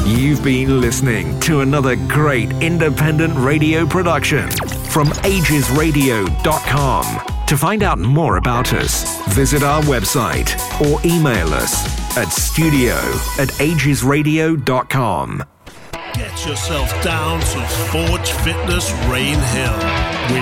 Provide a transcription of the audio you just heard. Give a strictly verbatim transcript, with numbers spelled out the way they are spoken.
You've been listening to another great independent radio production from ages radio dot com. To find out more about us, visit our website or email us at studio at ages radio dot com. Get yourself down to Forge Fitness Rain Hill.